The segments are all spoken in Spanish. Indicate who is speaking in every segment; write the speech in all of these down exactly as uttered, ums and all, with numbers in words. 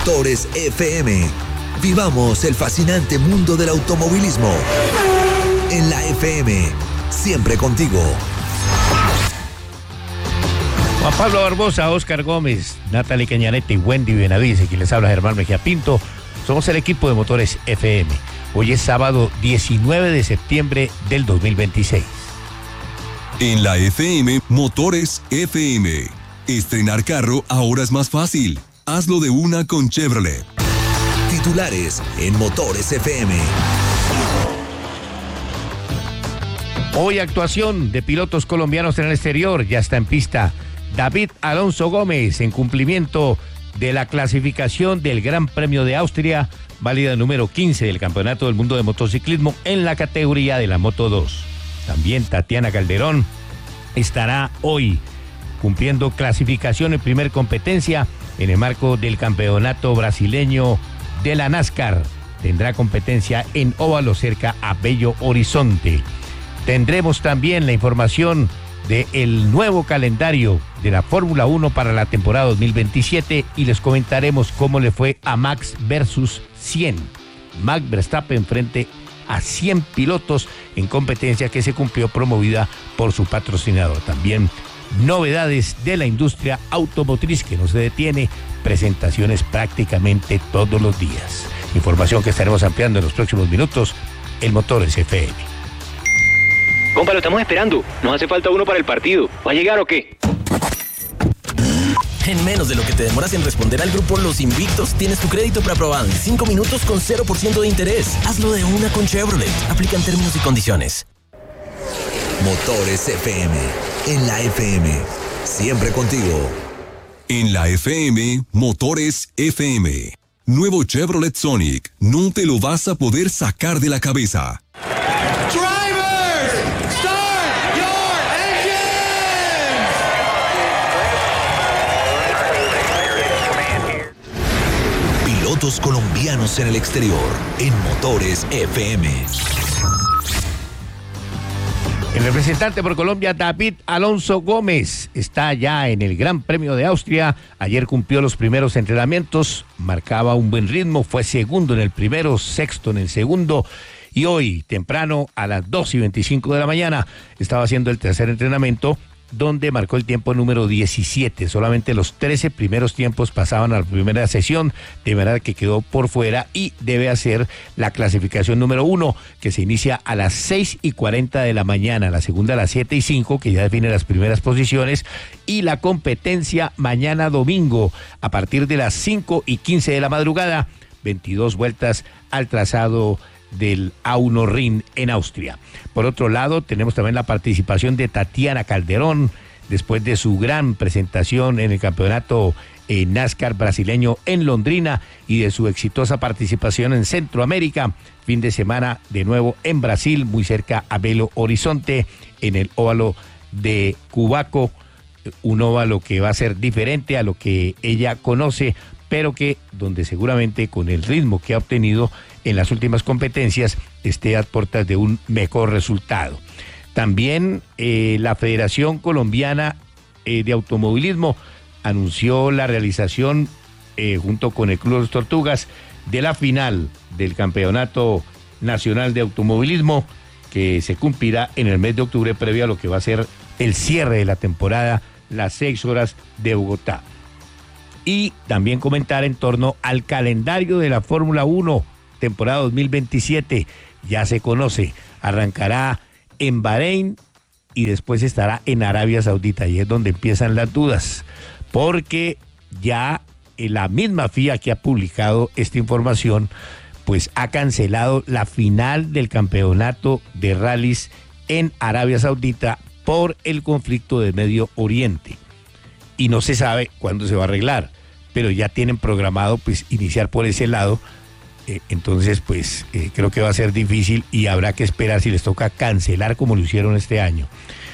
Speaker 1: Motores F M. Vivamos el fascinante mundo del automovilismo. En la F M, siempre contigo.
Speaker 2: Juan Pablo Barbosa, Oscar Gómez, Natalie Cañanete y Wendy Benavides, quien les habla Germán Mejía Pinto. Somos el equipo de Motores F M. Hoy es sábado diecinueve de septiembre del dos mil veintiséis.
Speaker 3: En la F M, Motores F M. Estrenar carro ahora es más fácil. Hazlo de una con Chevrolet.
Speaker 1: Titulares en Motores F M.
Speaker 2: Hoy actuación de pilotos colombianos en el exterior. Ya está en pista David Alonso Gómez en cumplimiento de la clasificación del Gran Premio de Austria, válida número quince del Campeonato del Mundo de Motociclismo en la categoría de la Moto dos. También Tatiana Calderón estará hoy cumpliendo clasificación en primer competencia en el marco del Campeonato Brasileño de la NASCAR. Tendrá competencia en óvalo cerca a Belo Horizonte. Tendremos también la información del nuevo calendario de la Fórmula uno para la temporada dos mil veintisiete y les comentaremos cómo le fue a Max versus cien. Max Verstappen frente a cien pilotos en competencia que se cumplió promovida por su patrocinador. También novedades de la industria automotriz que no se detiene, presentaciones prácticamente todos los días. Información que estaremos ampliando en los próximos minutos en Motores F M.
Speaker 4: Compa, lo estamos esperando. Nos hace falta uno para el partido. ¿Va a llegar o qué?
Speaker 5: En menos de lo que te demoras en responder al grupo Los Invictos, tienes tu crédito preaprobado en cinco minutos con cero por ciento de interés. Hazlo de una con Chevrolet. Aplican términos y condiciones.
Speaker 1: Motores F M. En la F M. Siempre contigo.
Speaker 3: En la F M, Motores F M. Nuevo Chevrolet Sonic. No te lo vas a poder sacar de la cabeza.
Speaker 1: Pilotos colombianos en el exterior, en Motores F M.
Speaker 2: El representante por Colombia, David Alonso Gómez, está ya en el Gran Premio de Austria. Ayer cumplió los primeros entrenamientos, marcaba un buen ritmo, fue segundo en el primero, sexto en el segundo. Y hoy, temprano, a las dos y veinticinco de la mañana, estaba haciendo el tercer entrenamiento, donde marcó el tiempo número diecisiete. Solamente los trece primeros tiempos pasaban a la primera sesión, de verdad que quedó por fuera y debe hacer la clasificación número uno, que se inicia a las seis y cuarenta de la mañana, la segunda a las siete y cinco, que ya define las primeras posiciones, y la competencia mañana domingo, a partir de las cinco y quince de la madrugada, veintidós vueltas al trazado del A uno Ring en Austria. Por otro lado, tenemos también la participación de Tatiana Calderón, después de su gran presentación en el campeonato eh, NASCAR brasileño en Londrina y de su exitosa participación en Centroamérica. Fin de semana de nuevo en Brasil, muy cerca a Belo Horizonte, en el óvalo de Cubaco, un óvalo que va a ser diferente a lo que ella conoce, pero que donde seguramente con el ritmo que ha obtenido en las últimas competencias esté a puertas de un mejor resultado. También eh, la Federación Colombiana eh, de Automovilismo anunció la realización eh, junto con el Club de los Tortugas de la final del Campeonato Nacional de Automovilismo, que se cumplirá en el mes de octubre previo a lo que va a ser el cierre de la temporada, las seis horas de Bogotá. Y también comentar en torno al calendario de la Fórmula uno, temporada dos mil veintisiete, ya se conoce, arrancará en Bahrein y después estará en Arabia Saudita, y es donde empiezan las dudas, porque ya la misma F I A que ha publicado esta información, pues ha cancelado la final del campeonato de rallies en Arabia Saudita por el conflicto del Medio Oriente. Y no se sabe cuándo se va a arreglar, pero ya tienen programado pues iniciar por ese lado. Eh, entonces pues eh, creo que va a ser difícil y habrá que esperar si les toca cancelar como lo hicieron este año.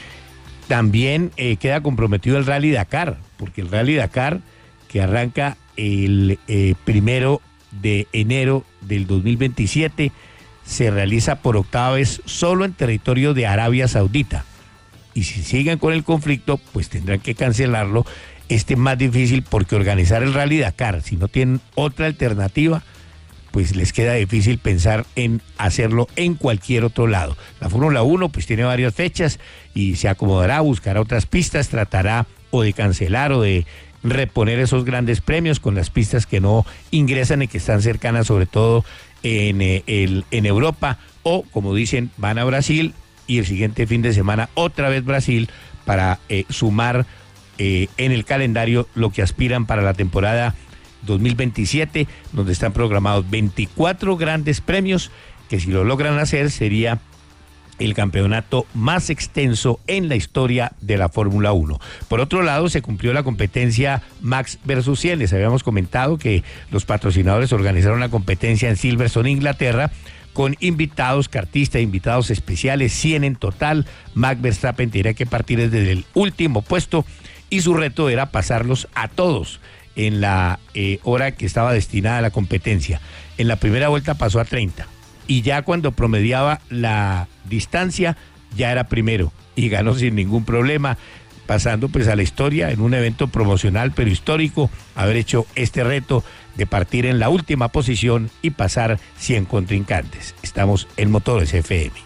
Speaker 2: También eh, queda comprometido el Rally Dakar, porque el Rally Dakar, que arranca el eh, primero de enero del dos mil veintisiete, se realiza por octava vez solo en territorio de Arabia Saudita. Y si siguen con el conflicto, pues tendrán que cancelarlo este más difícil porque organizar el Rally Dakar, si no tienen otra alternativa, pues les queda difícil pensar en hacerlo en cualquier otro lado. La Fórmula uno pues tiene varias fechas y se acomodará, buscará otras pistas, tratará o de cancelar o de reponer esos grandes premios con las pistas que no ingresan y que están cercanas, sobre todo en, eh, el, en Europa, o como dicen, van a Brasil y el siguiente fin de semana otra vez Brasil para eh, sumar eh, en el calendario lo que aspiran para la temporada dos mil veintisiete, donde están programados veinticuatro grandes premios, que si lo logran hacer sería el campeonato más extenso en la historia de la Fórmula uno. Por otro lado, se cumplió la competencia Max versus cien. Les habíamos comentado que los patrocinadores organizaron la competencia en Silverstone, Inglaterra, con invitados, kartistas, invitados especiales, cien en total. Max Verstappen tenía que partir desde el último puesto y su reto era pasarlos a todos en la eh, hora que estaba destinada a la competencia. En la primera vuelta pasó a treinta. Y ya cuando promediaba la distancia, ya era primero y ganó sin ningún problema, pasando pues a la historia en un evento promocional pero histórico, haber hecho este reto de partir en la última posición y pasar cien contrincantes. Estamos en Motores F M.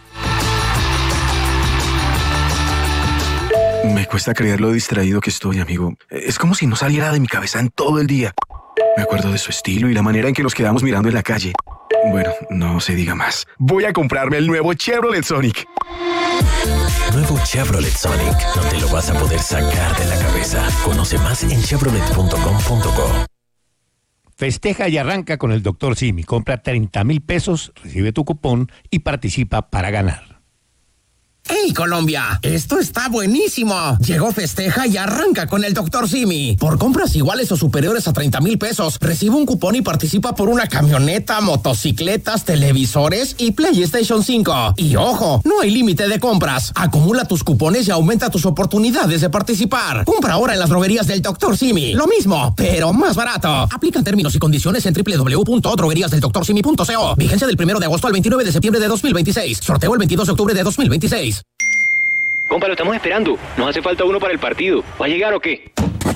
Speaker 6: Me cuesta creer lo distraído que estoy, amigo. Es como si no saliera de mi cabeza en todo el día. Me acuerdo de su estilo y la manera en que nos quedamos mirando en la calle. Bueno, no se diga más. Voy a comprarme el nuevo Chevrolet Sonic.
Speaker 5: Nuevo Chevrolet Sonic. No te lo vas a poder sacar de la cabeza. Conoce más en chevrolet punto com punto co.
Speaker 2: Festeja y arranca con el doctor Simi. Compra treinta mil pesos, recibe tu cupón y participa para ganar.
Speaker 7: ¡Hey, Colombia! ¡Esto está buenísimo! Llegó Festeja y arranca con el doctor Simi. Por compras iguales o superiores a treinta mil pesos, recibe un cupón y participa por una camioneta, motocicletas, televisores y PlayStation cinco. Y ojo, no hay límite de compras. Acumula tus cupones y aumenta tus oportunidades de participar. Compra ahora en las droguerías del doctor Simi. Lo mismo, pero más barato. Aplican términos y condiciones en doble u doble u doble u punto droguerías del doctor simi punto co. Vigencia del primero de agosto al veintinueve de septiembre de dos mil veintiséis. Sorteo el veintidós de octubre de dos mil veintiséis.
Speaker 4: Compa, lo estamos esperando. Nos hace falta uno para el partido. ¿Va a llegar o qué?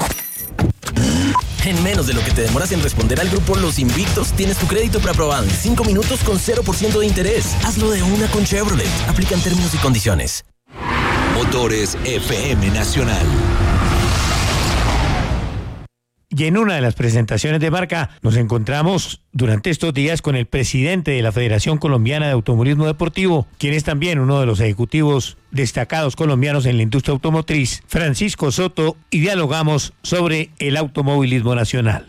Speaker 5: En menos de lo que te demoras en responder al grupo Los Invictos, tienes tu crédito preaprobado en cinco minutos con cero por ciento de interés. Hazlo de una con Chevrolet. Aplican términos y condiciones.
Speaker 1: Motores F M Nacional.
Speaker 2: Y en una de las presentaciones de marca nos encontramos durante estos días con el presidente de la Federación Colombiana de Automovilismo Deportivo, quien es también uno de los ejecutivos destacados colombianos en la industria automotriz, Francisco Soto, y dialogamos sobre el automovilismo nacional.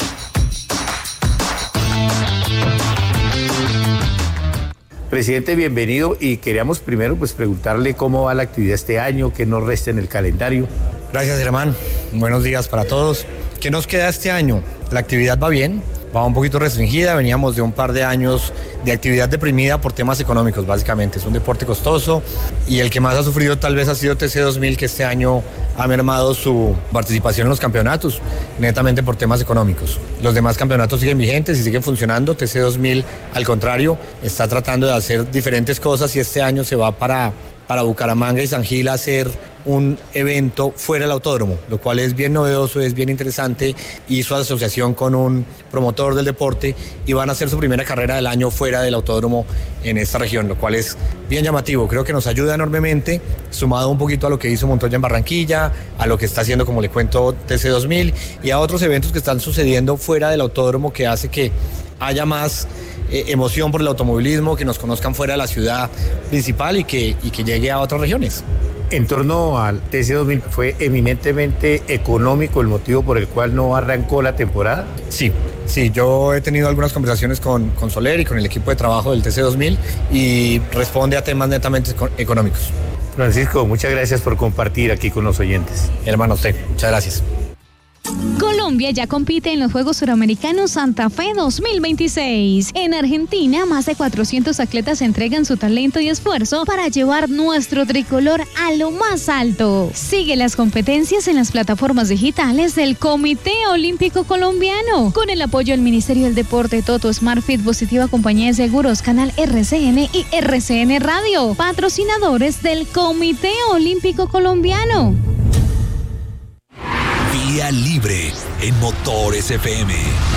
Speaker 2: Presidente, bienvenido, y queríamos primero pues preguntarle cómo va la actividad este año, qué nos resta en el calendario.
Speaker 8: Gracias, Germán. Buenos días para todos. ¿Qué nos queda este año? La actividad va bien, va un poquito restringida, veníamos de un par de años de actividad deprimida por temas económicos, básicamente. Es un deporte costoso y el que más ha sufrido tal vez ha sido T C dos mil, que este año ha mermado su participación en los campeonatos, netamente por temas económicos. Los demás campeonatos siguen vigentes y siguen funcionando. T C dos mil, al contrario, está tratando de hacer diferentes cosas y este año se va para, para Bucaramanga y San Gil a hacer un evento fuera del autódromo, lo cual es bien novedoso, es bien interesante. Hizo asociación con un promotor del deporte y van a hacer su primera carrera del año fuera del autódromo en esta región, lo cual es bien llamativo. Creo que nos ayuda enormemente, sumado un poquito a lo que hizo Montoya en Barranquilla, a lo que está haciendo, como le cuento, T C dos mil y a otros eventos que están sucediendo fuera del autódromo, que hace que haya más eh, emoción por el automovilismo, que nos conozcan fuera de la ciudad principal y que, y que llegue a otras regiones.
Speaker 2: En torno al T C dos mil, ¿fue eminentemente económico el motivo por el cual no arrancó la temporada?
Speaker 8: Sí, sí, yo he tenido algunas conversaciones con, con Soler y con el equipo de trabajo del T C dos mil y responde a temas netamente económicos.
Speaker 2: Francisco, muchas gracias por compartir aquí con los oyentes.
Speaker 8: Hermano, usted, muchas gracias.
Speaker 9: Colombia ya compite en los Juegos Suramericanos Santa Fe dos mil veintiséis. En Argentina, más de cuatrocientos atletas entregan su talento y esfuerzo para llevar nuestro tricolor a lo más alto. Sigue las competencias en las plataformas digitales del Comité Olímpico Colombiano, con el apoyo del Ministerio del Deporte, Toto, Smartfit, Positiva Compañía de Seguros, Canal R C N y R C N Radio, patrocinadores del Comité Olímpico Colombiano.
Speaker 1: vía libre en Motores F M.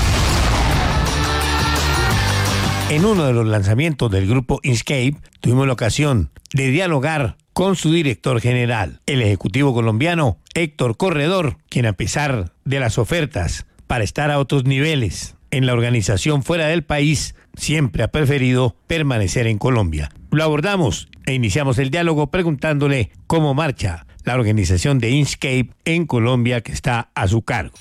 Speaker 2: En uno de los lanzamientos del grupo Inchcape, tuvimos la ocasión de dialogar con su director general, el ejecutivo colombiano Héctor Corredor, quien a pesar de las ofertas para estar a otros niveles en la organización fuera del país, siempre ha preferido permanecer en Colombia. Lo abordamos e iniciamos el diálogo preguntándole cómo marcha la organización de Inchcape en Colombia que está a su cargo.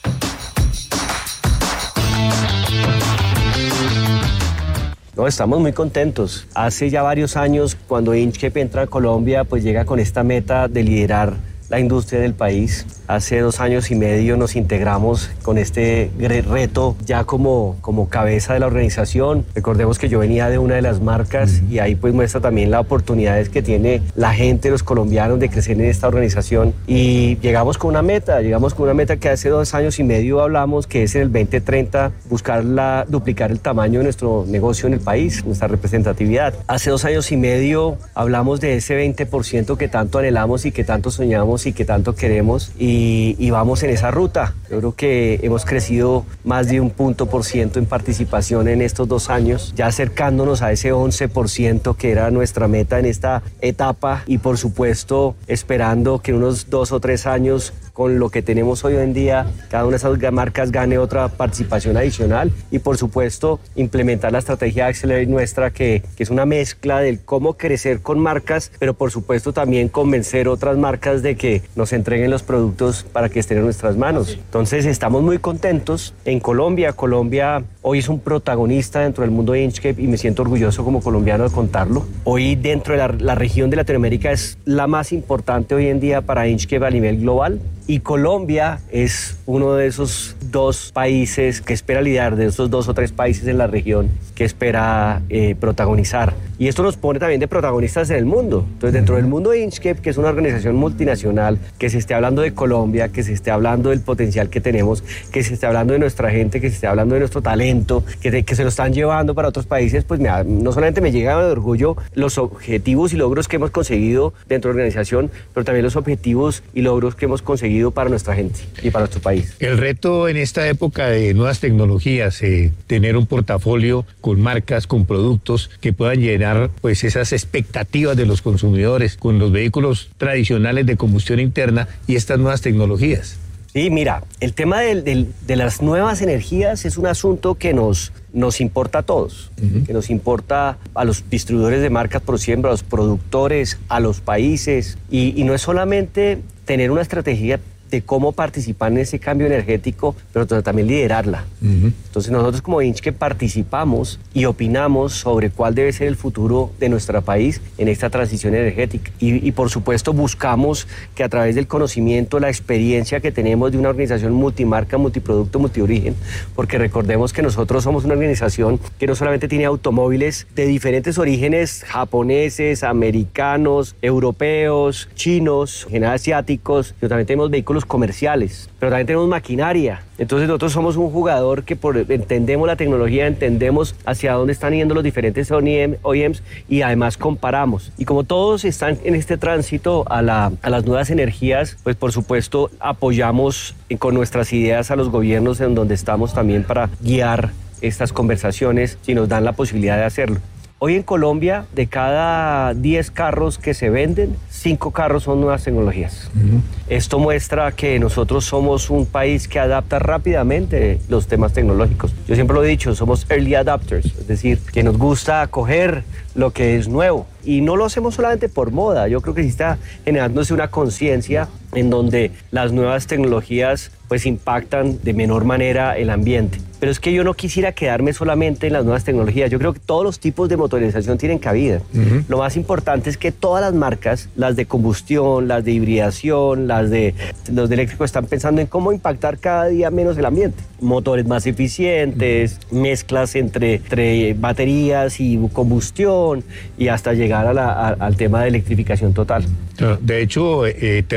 Speaker 10: No, estamos muy contentos. Hace ya varios años, cuando Inchcape entra a Colombia, pues llega con esta meta de liderar la industria del país. Hace dos años y medio nos integramos con este reto ya como, como cabeza de la organización. Recordemos que yo venía de una de las marcas y ahí pues muestra también las oportunidades que tiene la gente, los colombianos, de crecer en esta organización. Y llegamos con una meta, llegamos con una meta que hace dos años y medio hablamos, que es en el veinte treinta buscar la, duplicar el tamaño de nuestro negocio en el país, nuestra representatividad. Hace dos años y medio hablamos de ese veinte por ciento que tanto anhelamos y que tanto soñamos y que tanto queremos, y, y vamos en esa ruta. Yo creo que hemos crecido más de un punto por ciento en participación en estos dos años, ya acercándonos a ese once por ciento que era nuestra meta en esta etapa, y por supuesto esperando que en unos dos o tres años, con lo que tenemos hoy en día, cada una de esas marcas gane otra participación adicional, y por supuesto implementar la estrategia Accelerate nuestra, que, que es una mezcla del cómo crecer con marcas, pero por supuesto también convencer otras marcas de que nos entreguen los productos para que estén en nuestras manos. Entonces estamos muy contentos en Colombia. Colombia hoy es un protagonista dentro del mundo de Inchcape y me siento orgulloso como colombiano de contarlo. Hoy dentro de la, la región de Latinoamérica es la más importante hoy en día para Inchcape a nivel global. Y Colombia es uno de esos dos países que espera liderar, de esos dos o tres países en la región que espera eh, protagonizar. Y esto nos pone también de protagonistas en el mundo. Entonces, dentro del mundo de Inchcape, que es una organización multinacional, que se esté hablando de Colombia, que se esté hablando del potencial que tenemos, que se esté hablando de nuestra gente, que se esté hablando de nuestro talento, que, de, que se lo están llevando para otros países, pues me, no solamente me llega de orgullo los objetivos y logros que hemos conseguido dentro de la organización, pero también los objetivos y logros que hemos conseguido para nuestra gente y para nuestro país.
Speaker 2: El reto en esta época de nuevas tecnologías, eh, tener un portafolio con marcas, con productos que puedan llenar pues esas expectativas de los consumidores con los vehículos tradicionales de combustión interna y estas nuevas tecnologías.
Speaker 10: Sí, mira, el tema de, de, de las nuevas energías es un asunto que nos, nos importa a todos, uh-huh. que nos importa a los distribuidores de marcas por siempre, a los productores, a los países, y, y no es solamente tener una estrategia de cómo participar en ese cambio energético, pero también liderarla. Uh-huh. Entonces nosotros como Inchcape participamos y opinamos sobre cuál debe ser el futuro de nuestro país en esta transición energética. Y, y por supuesto buscamos que a través del conocimiento, la experiencia que tenemos de una organización multimarca, multiproducto, multiorigen, porque recordemos que nosotros somos una organización que no solamente tiene automóviles de diferentes orígenes, japoneses, americanos, europeos, chinos, en general asiáticos, sino también tenemos vehículos comerciales, pero también tenemos maquinaria. Entonces nosotros somos un jugador que por, entendemos la tecnología, entendemos hacia dónde están yendo los diferentes O E Ms y además comparamos. Y como todos están en este tránsito a, la, a las nuevas energías, pues por supuesto apoyamos con nuestras ideas a los gobiernos en donde estamos también para guiar estas conversaciones si nos dan la posibilidad de hacerlo. Hoy en Colombia, de cada diez carros que se venden, cinco carros son nuevas tecnologías. Uh-huh. Esto muestra que nosotros somos un país que adapta rápidamente los temas tecnológicos. Yo siempre lo he dicho, somos early adopters, es decir, que nos gusta acoger lo que es nuevo. Y no lo hacemos solamente por moda, yo creo que sí está generándose una conciencia en donde las nuevas tecnologías pues impactan de menor manera el ambiente. Pero es que yo no quisiera quedarme solamente en las nuevas tecnologías. Yo creo que todos los tipos de motorización tienen cabida. Uh-huh. Lo más importante es que todas las marcas, las de combustión, las de hibridación, las de los de eléctrico, están pensando en cómo impactar cada día menos el ambiente. Motores más eficientes, uh-huh. mezclas entre, entre baterías y combustión y hasta llegar a la, a, al tema de electrificación total.
Speaker 2: De hecho, eh, Terpel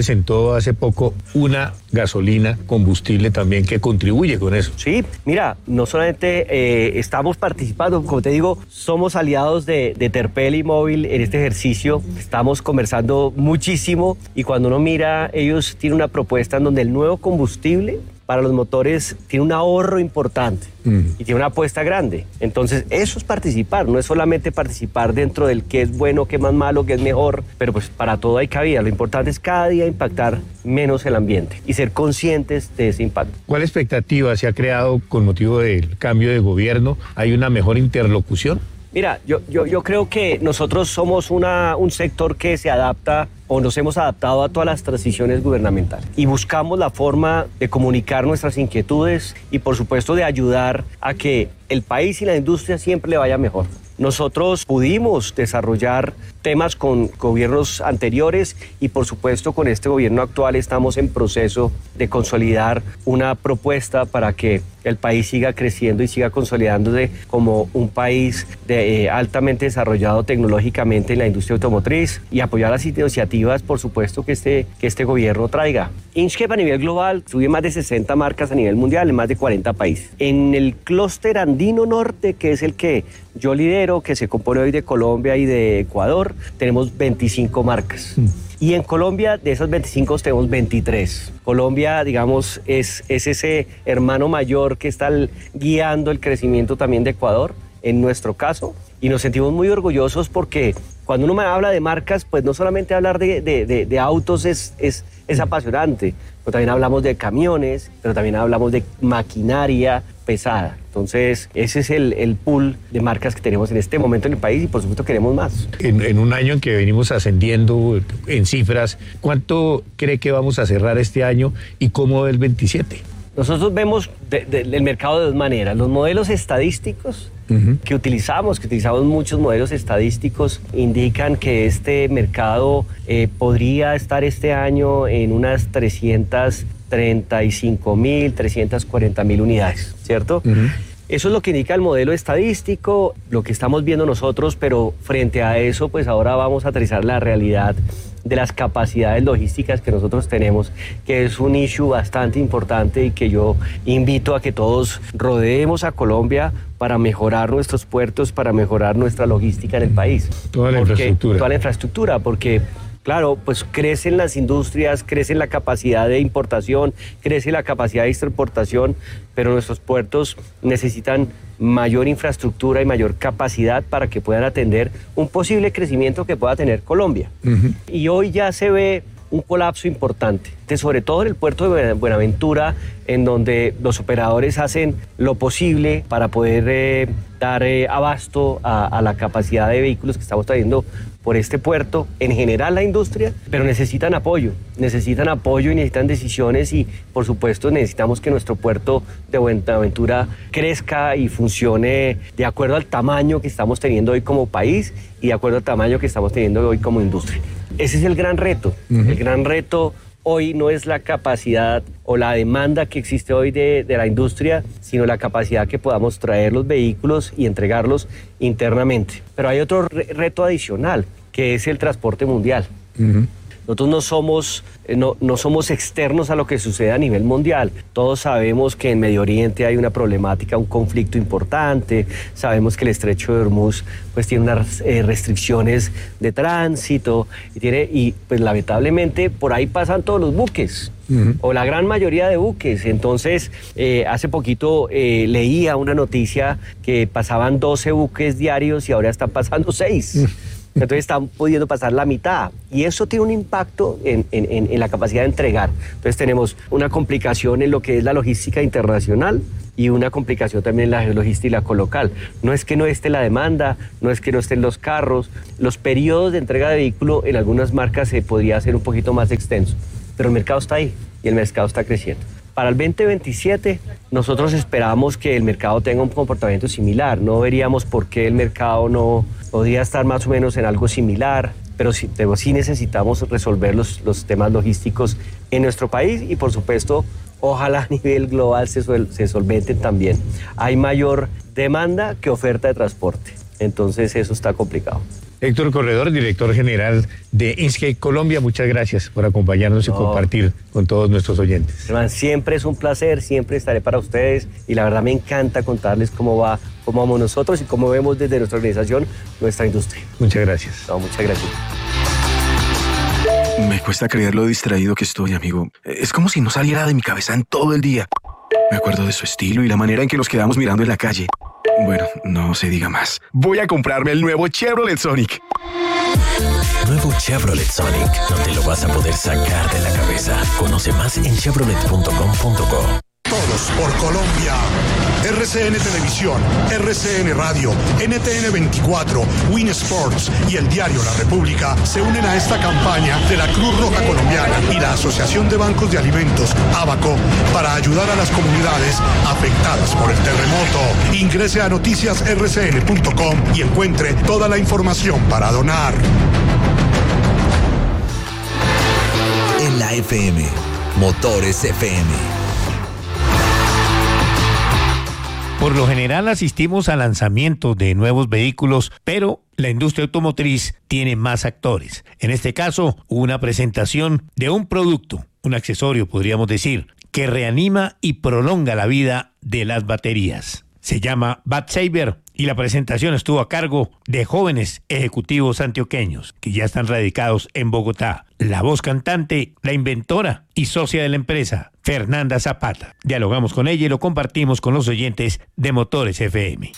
Speaker 2: presentó hace poco una gasolina combustible también que contribuye con eso.
Speaker 10: Sí, mira, no solamente eh, estamos participando, como te digo, somos aliados de, de Terpel y Móvil en este ejercicio, estamos conversando muchísimo y cuando uno mira, ellos tienen una propuesta en donde el nuevo combustible para los motores tiene un ahorro importante mm. y tiene una apuesta grande. Entonces, eso es participar, no es solamente participar dentro del qué es bueno, qué es más malo, qué es mejor, pero pues para todo hay cabida. Lo importante es cada día impactar menos el ambiente y ser conscientes de ese impacto.
Speaker 2: ¿Cuál expectativa se ha creado con motivo del cambio de gobierno? ¿Hay una mejor interlocución?
Speaker 10: Mira, yo, yo, yo creo que nosotros somos una, un sector que se adapta o nos hemos adaptado a todas las transiciones gubernamentales y buscamos la forma de comunicar nuestras inquietudes y por supuesto de ayudar a que el país y la industria siempre le vaya mejor. Nosotros pudimos desarrollar temas con gobiernos anteriores y por supuesto con este gobierno actual estamos en proceso de consolidar una propuesta para que el país siga creciendo y siga consolidándose como un país de, eh, altamente desarrollado tecnológicamente en la industria automotriz y apoyar las iniciativas, por supuesto, que este, que este gobierno traiga. Inchcape a nivel global sube más de sesenta marcas a nivel mundial en más de cuarenta países. En el clúster andino norte, que es el que yo lidero, que se compone hoy de Colombia y de Ecuador, tenemos veinticinco marcas. Mm. Y en Colombia, de esos veinticinco, tenemos veintitrés. Colombia, digamos, es, es ese hermano mayor que está guiando el crecimiento también de Ecuador, en nuestro caso. Y nos sentimos muy orgullosos porque cuando uno me habla de marcas, pues no solamente hablar de, de, de, de autos es, es, es apasionante, pero también hablamos de camiones, pero también hablamos de maquinaria pesada. Entonces, ese es el, el pool de marcas que tenemos en este momento en el país y por supuesto queremos más.
Speaker 2: En, en un año en que venimos ascendiendo en cifras, ¿cuánto cree que vamos a cerrar este año y cómo el veintisiete?
Speaker 10: Nosotros vemos de, de, el mercado de dos maneras. Los modelos estadísticos uh-huh. que utilizamos, que utilizamos muchos modelos estadísticos, indican que este mercado eh, podría estar este año en unas trescientas treinta y cinco mil, trescientas cuarenta mil unidades, ¿cierto? Uh-huh. Eso es lo que indica el modelo estadístico, lo que estamos viendo nosotros, pero frente a eso, pues ahora vamos a aterrizar la realidad de las capacidades logísticas que nosotros tenemos, que es un issue bastante importante y que yo invito a que todos rodeemos a Colombia para mejorar nuestros puertos, para mejorar nuestra logística en el país.
Speaker 2: Toda la
Speaker 10: porque,
Speaker 2: infraestructura.
Speaker 10: Toda la infraestructura, porque claro, pues crecen las industrias, crece la capacidad de importación, crece la capacidad de exportación, pero nuestros puertos necesitan mayor infraestructura y mayor capacidad para que puedan atender un posible crecimiento que pueda tener Colombia. Uh-huh. Y hoy ya se ve un colapso importante, sobre todo en el puerto de Buenaventura, en donde los operadores hacen lo posible para poder eh, dar eh, abasto a, a la capacidad de vehículos que estamos trayendo por este puerto, en general la industria, pero necesitan apoyo, necesitan apoyo y necesitan decisiones y por supuesto necesitamos que nuestro puerto de Buenaventura crezca y funcione de acuerdo al tamaño que estamos teniendo hoy como país y de acuerdo al tamaño que estamos teniendo hoy como industria. Ese es el gran reto, uh-huh. el gran reto hoy no es la capacidad o la demanda que existe hoy de, de la industria, sino la capacidad que podamos traer los vehículos y entregarlos internamente. Pero hay otro re- reto adicional, que es el transporte mundial. Uh-huh. Nosotros no somos, no, no somos externos a lo que sucede a nivel mundial. Todos sabemos que en Medio Oriente hay una problemática, un conflicto importante. Sabemos que el Estrecho de Hormuz pues, tiene unas eh, restricciones de tránsito y, tiene, y pues, lamentablemente por ahí pasan todos los buques. Uh-huh. O la gran mayoría de buques. Entonces, eh, hace poquito eh, leía una noticia que pasaban doce buques diarios y ahora están pasando seis. Uh-huh. Entonces están pudiendo pasar la mitad y eso tiene un impacto en, en, en la capacidad de entregar. Entonces tenemos una complicación en lo que es la logística internacional y una complicación también en la logística local. No es que no esté la demanda, no es que no estén los carros, los periodos de entrega de vehículo en algunas marcas se podría hacer un poquito más extenso, pero el mercado está ahí y el mercado está creciendo. Para el veinte veintisiete nosotros esperamos que el mercado tenga un comportamiento similar. No veríamos por qué el mercado no podría estar más o menos en algo similar, pero sí, pero sí necesitamos resolver los, los temas logísticos en nuestro país y por supuesto ojalá a nivel global se, se solventen también. Hay mayor demanda que oferta de transporte, entonces eso está complicado.
Speaker 2: Héctor Corredor, director general de Inchcape Colombia, muchas gracias por acompañarnos no. y compartir con todos nuestros oyentes.
Speaker 10: Herman, siempre es un placer, siempre estaré para ustedes y la verdad me encanta contarles cómo va, cómo vamos nosotros y cómo vemos desde nuestra organización nuestra industria.
Speaker 2: Muchas gracias.
Speaker 10: No, muchas gracias.
Speaker 6: Me cuesta creer lo distraído que estoy, amigo. Es como si no saliera de mi cabeza en todo el día. Me acuerdo de su estilo y la manera en que nos quedamos mirando en la calle. Bueno, no se diga más. Voy a comprarme el nuevo Chevrolet Sonic.
Speaker 5: Nuevo Chevrolet Sonic. No te lo vas a poder sacar de la cabeza. Conoce más en chevrolet punto com punto co.
Speaker 11: Todos por Colombia. R C N Televisión, R C N Radio, N T N veinticuatro, Win Sports y el diario La República se unen a esta campaña de la Cruz Roja Colombiana y la Asociación de Bancos de Alimentos, ABACO, para ayudar a las comunidades afectadas por el terremoto. Ingrese a noticias r c n punto com y encuentre toda la información para donar.
Speaker 1: En la F M, Motores F M.
Speaker 2: Por lo general asistimos a lanzamientos de nuevos vehículos, pero la industria automotriz tiene más actores. En este caso, una presentación de un producto, un accesorio podríamos decir, que reanima y prolonga la vida de las baterías. Se llama BatSaver y la presentación estuvo a cargo de jóvenes ejecutivos antioqueños que ya están radicados en Bogotá. La voz cantante, la inventora y socia de la empresa, Fernanda Zapata. Dialogamos con ella y lo compartimos con los oyentes de Motores F M.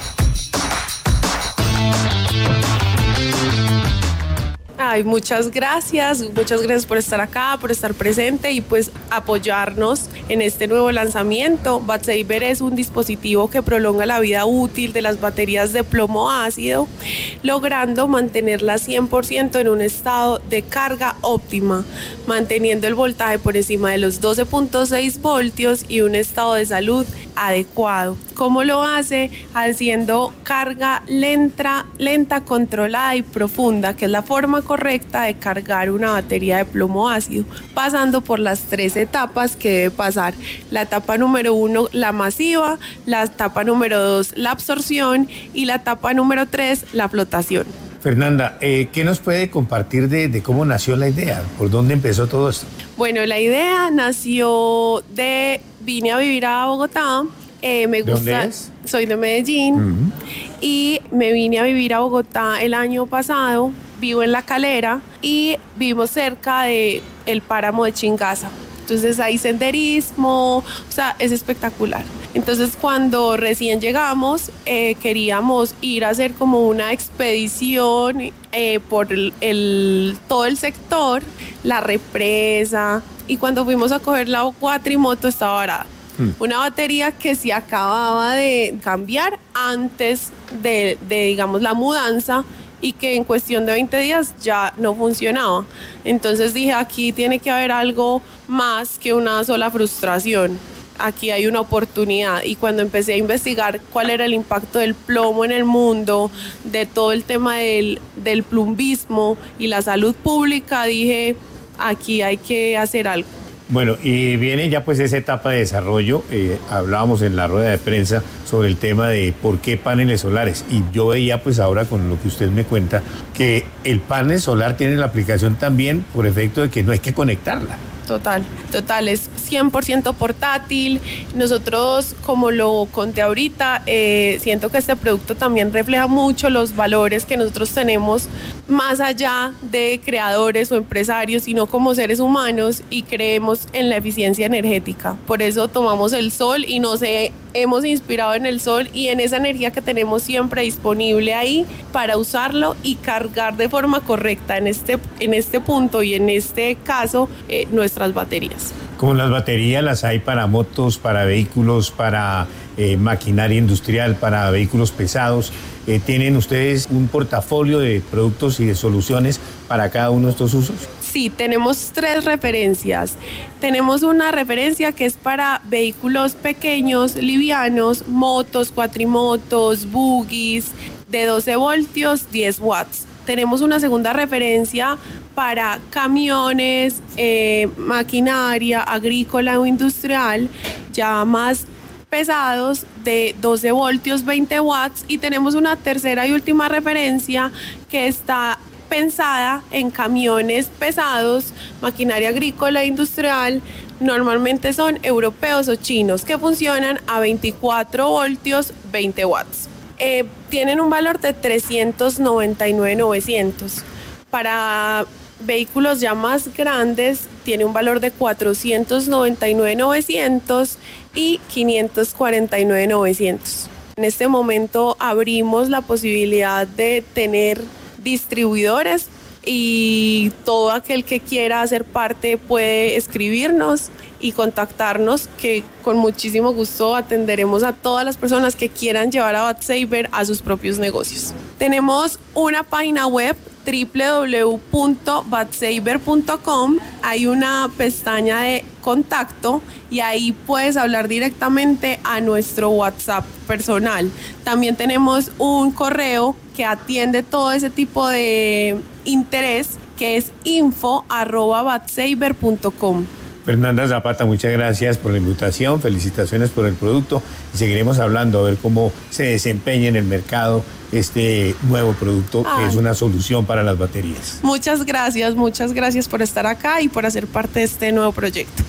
Speaker 12: Ay, muchas gracias, muchas gracias por estar acá, por estar presente y pues apoyarnos en este nuevo lanzamiento. BatSaver es un dispositivo que prolonga la vida útil de las baterías de plomo ácido, logrando mantenerlas cien por ciento en un estado de carga óptima, manteniendo el voltaje por encima de los doce punto seis voltios y un estado de salud adecuado. ¿Cómo lo hace? Haciendo carga lenta, lenta, controlada y profunda, que es la forma correcta de cargar una batería de plomo ácido, pasando por las tres etapas que debe pasar. La etapa número uno, la masiva, la etapa número dos, la absorción y la etapa número tres, la flotación.
Speaker 2: Fernanda, eh, ¿qué nos puede compartir de, de cómo nació la idea? ¿Por dónde empezó todo esto?
Speaker 12: Bueno, la idea nació de... Vine a vivir a Bogotá. Eh, me gusta,
Speaker 2: ¿De dónde es?
Speaker 12: Soy de Medellín. Uh-huh. Y me vine a vivir a Bogotá el año pasado. Vivo en La Calera y vivo cerca de el páramo de Chingaza. Entonces hay senderismo, o sea, es espectacular. Entonces cuando recién llegamos, eh, queríamos ir a hacer como una expedición eh, por el, el, todo el sector, la represa, y cuando fuimos a coger la cuatrimoto estaba varada. Hmm. Una batería que se acababa de cambiar antes de, de, digamos, la mudanza, y que en cuestión de veinte días ya no funcionaba. Entonces dije, aquí tiene que haber algo más que una sola frustración. Aquí hay una oportunidad. Y cuando empecé a investigar cuál era el impacto del plomo en el mundo, de todo el tema del, del plumbismo y la salud pública, dije, aquí hay que hacer algo.
Speaker 2: Bueno, y viene ya pues esa etapa de desarrollo. Eh, hablábamos en la rueda de prensa sobre el tema de por qué paneles solares, y yo veía pues ahora con lo que usted me cuenta que el panel solar tiene la aplicación también por efecto de que no hay que conectarla.
Speaker 12: Total, total, es cien por ciento portátil. Nosotros, como lo conté ahorita, eh, siento que este producto también refleja mucho los valores que nosotros tenemos más allá de creadores o empresarios, sino como seres humanos, y creemos en la eficiencia energética. Por eso tomamos el sol y nos he, hemos inspirado en el sol y en esa energía que tenemos siempre disponible ahí para usarlo y cargar de forma correcta en este, en este punto y en este caso eh, nuestra baterías.
Speaker 2: Como las baterías las hay para motos, para vehículos, para eh, maquinaria industrial, para vehículos pesados. Eh, ¿Tienen ustedes un portafolio de productos y de soluciones para cada uno de estos usos?
Speaker 12: Sí, tenemos tres referencias. Tenemos una referencia que es para vehículos pequeños, livianos, motos, cuatrimotos, buggies, de doce voltios, diez watts. Tenemos una segunda referencia para camiones, eh, maquinaria agrícola o industrial, ya más pesados de doce voltios, veinte watts, y tenemos una tercera y última referencia que está pensada en camiones pesados, maquinaria agrícola e industrial, normalmente son europeos o chinos, que funcionan a veinticuatro voltios, veinte watts. Eh, tienen un valor de trescientos noventa y nueve mil novecientos. Para vehículos ya más grandes tiene un valor de cuatrocientos noventa y nueve mil novecientos y quinientos cuarenta y nueve mil novecientos. En este momento abrimos la posibilidad de tener distribuidores y todo aquel que quiera hacer parte puede escribirnos y contactarnos, que con muchísimo gusto atenderemos a todas las personas que quieran llevar a BatSaber a sus propios negocios. Tenemos una página web, doble u doble u doble u punto batsaber punto com. Hay una pestaña de contacto y ahí puedes hablar directamente a nuestro WhatsApp personal. También tenemos un correo que atiende todo ese tipo de interés, que es info arroba batsaber punto com.
Speaker 2: Fernanda Zapata, muchas gracias por la invitación, felicitaciones por el producto y seguiremos hablando a ver cómo se desempeña en el mercado este nuevo producto Ay. que es una solución para las baterías.
Speaker 12: Muchas gracias, muchas gracias por estar acá y por hacer parte de este nuevo proyecto.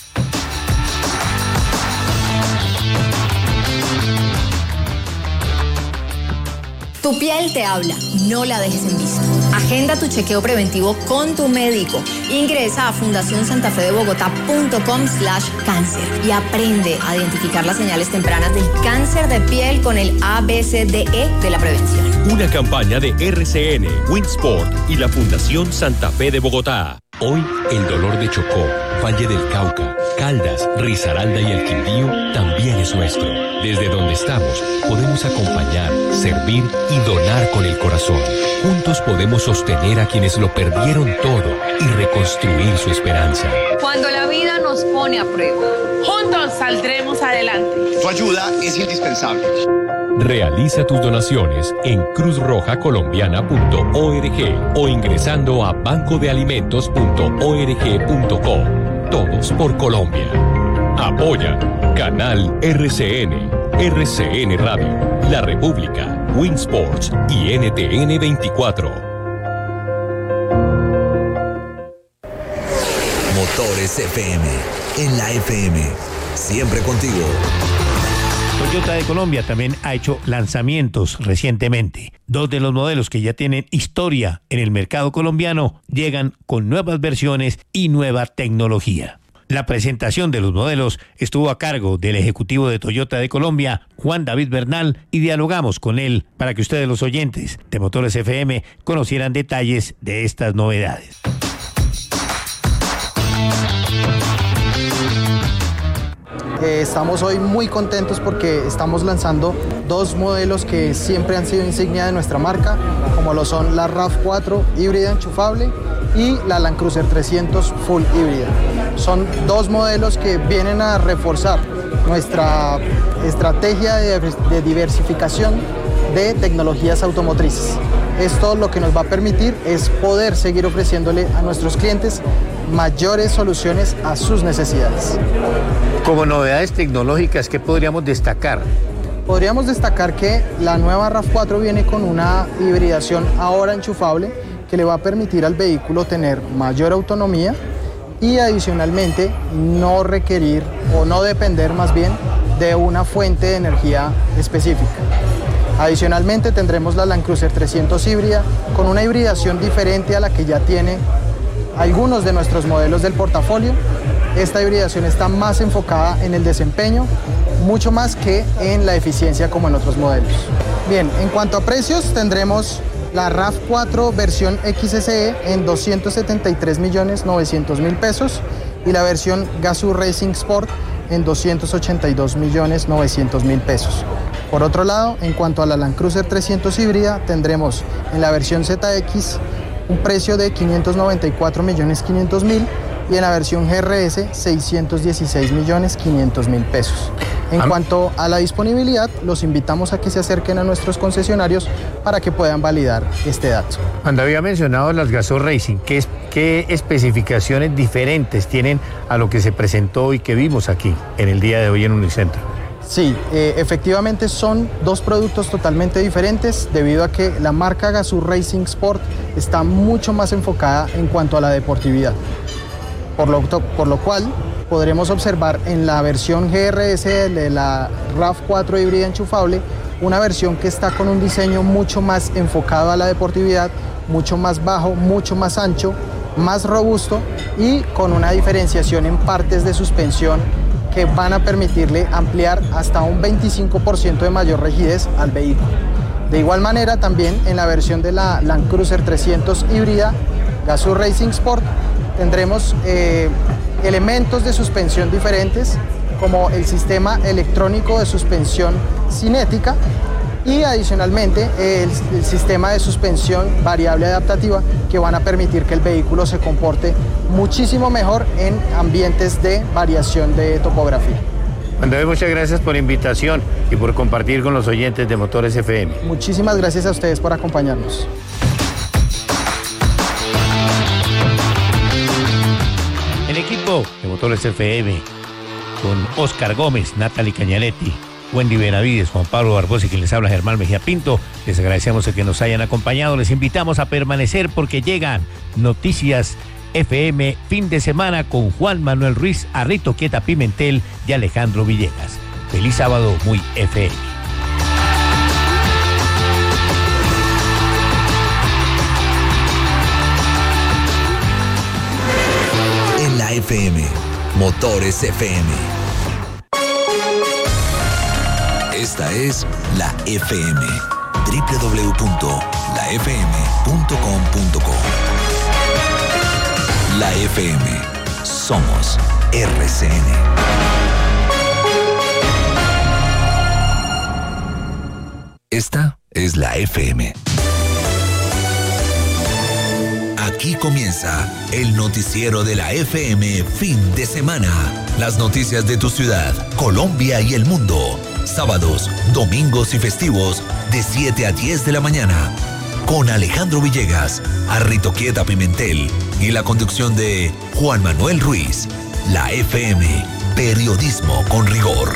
Speaker 13: Tu piel te habla, no la dejes en visto. Agenda tu chequeo preventivo con tu médico. Ingresa a fundación santa fe de bogotá punto com slash cáncer y aprende a identificar las señales tempranas del cáncer de piel con el A B C D E de la prevención.
Speaker 14: Una campaña de R C N, Winsport y la Fundación Santa Fe de Bogotá. Hoy, el dolor de Chocó, Valle del Cauca, Caldas, Risaralda y el Quindío también es nuestro. Desde donde estamos, podemos acompañar, servir y donar con el corazón. Juntos podemos sostener a quienes lo perdieron todo y reconstruir su esperanza.
Speaker 15: Cuando la vida nos pone a prueba, juntos saldremos adelante.
Speaker 16: Tu ayuda es indispensable.
Speaker 14: Realiza tus donaciones en cruz roja colombiana punto org o ingresando a banco de alimentos punto org punto co. Todos por Colombia. Apoya Canal R C N, R C N Radio, La República, Winsports y N T N veinticuatro.
Speaker 1: Motores F M, en la F M, siempre contigo.
Speaker 2: Toyota de Colombia también ha hecho lanzamientos recientemente. Dos de los modelos que ya tienen historia en el mercado colombiano llegan con nuevas versiones y nueva tecnología. La presentación de los modelos estuvo a cargo del ejecutivo de Toyota de Colombia, Juan David Bernal, y dialogamos con él para que ustedes, los oyentes de Motores F M, conocieran detalles de estas novedades.
Speaker 17: Eh, estamos hoy muy contentos porque estamos lanzando dos modelos que siempre han sido insignia de nuestra marca, como lo son la RAV cuatro híbrida enchufable y la Land Cruiser trescientos full híbrida. Son dos modelos que vienen a reforzar nuestra estrategia de, de diversificación de tecnologías automotrices. Esto lo que nos va a permitir es poder seguir ofreciéndole a nuestros clientes mayores soluciones a sus necesidades.
Speaker 2: Como novedades tecnológicas, ¿qué podríamos destacar?
Speaker 17: Podríamos destacar que la nueva RAV cuatro viene con una hibridación ahora enchufable que le va a permitir al vehículo tener mayor autonomía y adicionalmente no requerir o no depender más bien de una fuente de energía específica. Adicionalmente tendremos la Land Cruiser trescientos híbrida con una hibridación diferente a la que ya tiene algunos de nuestros modelos del portafolio. Esta hibridación está más enfocada en el desempeño, mucho más que en la eficiencia como en otros modelos. Bien, en cuanto a precios, tendremos la RAV cuatro versión X S E en doscientos setenta y tres millones novecientos mil pesos y la versión Gazoo Racing Sport en doscientos ochenta y dos millones novecientos mil pesos. Por otro lado, en cuanto a la Land Cruiser trescientos híbrida, tendremos en la versión Z X un precio de quinientos noventa y cuatro millones quinientos mil y en la versión G R S seiscientos dieciséis millones quinientos mil pesos. En Am- cuanto a la disponibilidad, los invitamos a que se acerquen a nuestros concesionarios para que puedan validar este dato.
Speaker 2: Cuando había mencionado las Gazoo Racing, ¿qué, es, ¿qué especificaciones diferentes tienen a lo que se presentó y que vimos aquí en el día de hoy en Unicentro?
Speaker 17: Sí, eh, efectivamente son dos productos totalmente diferentes debido a que la marca Gazoo Racing Sport está mucho más enfocada en cuanto a la deportividad. Por lo, por lo cual podremos observar en la versión G R S de la RAV cuatro híbrida enchufable una versión que está con un diseño mucho más enfocado a la deportividad, mucho más bajo, mucho más ancho, más robusto y con una diferenciación en partes de suspensión que van a permitirle ampliar hasta un veinticinco por ciento de mayor rigidez al vehículo. De igual manera, también en la versión de la Land Cruiser trescientos híbrida Gazoo Racing Sport tendremos eh, elementos de suspensión diferentes, como el sistema electrónico de suspensión cinética y adicionalmente el, el sistema de suspensión variable adaptativa que van a permitir que el vehículo se comporte muchísimo mejor en ambientes de variación de topografía.
Speaker 2: Juan David, muchas gracias por la invitación y por compartir con los oyentes de Motores F M.
Speaker 17: Muchísimas gracias a ustedes por acompañarnos.
Speaker 2: El equipo de Motores F M con Oscar Gómez, Natalie Cañaletti, Wendy Benavides, Juan Pablo Barbosa y quien les habla Germán Mejía Pinto. Les agradecemos el que nos hayan acompañado. Les invitamos a permanecer porque llegan Noticias F M fin de semana con Juan Manuel Ruiz, Arrito Quieta Pimentel y Alejandro Villegas. Feliz sábado, muy F M.
Speaker 1: En la F M, Motores F M. Esta es la F M, doble u doble u doble u punto la f m punto com punto co. La F M, somos R C N. Esta es la F M. Aquí comienza el noticiero de la F M fin de semana. Las noticias de tu ciudad, Colombia y el mundo. Sábados, domingos y festivos de siete a diez de la mañana. Con Alejandro Villegas, Arrito Quieta Pimentel y la conducción de Juan Manuel Ruiz. La F M, periodismo con rigor.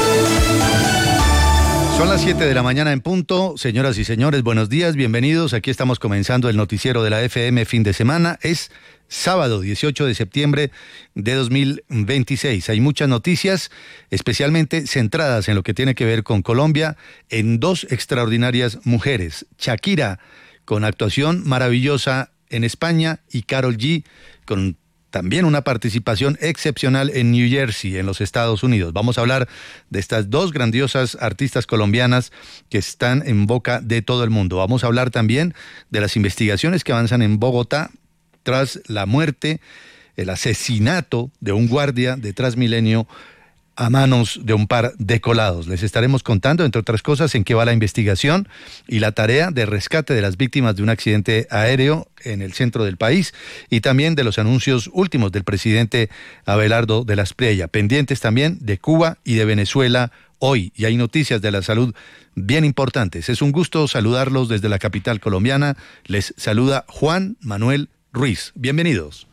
Speaker 18: Son las siete de la mañana en punto. Señoras y señores, buenos días, bienvenidos. Aquí estamos comenzando el noticiero de la F M fin de semana. Es sábado dieciocho de septiembre de dos mil veintiséis. Hay muchas noticias, especialmente centradas en lo que tiene que ver con Colombia, en dos extraordinarias mujeres. Shakira, con actuación maravillosa en España, y Karol G, con también una participación excepcional en New Jersey, en los Estados Unidos. Vamos a hablar de estas dos grandiosas artistas colombianas que están en boca de todo el mundo. Vamos a hablar también de las investigaciones que avanzan en Bogotá tras la muerte, el asesinato de un guardia de Transmilenio a manos de un par de colados. Les estaremos contando, entre otras cosas, en qué va la investigación y la tarea de rescate de las víctimas de un accidente aéreo en el centro del país, y también de los anuncios últimos del presidente Abelardo de la Espriella, pendientes también de Cuba y de Venezuela hoy, y hay noticias de la salud bien importantes. Es un gusto saludarlos desde la capital colombiana. Les saluda Juan Manuel Ruiz. Bienvenidos.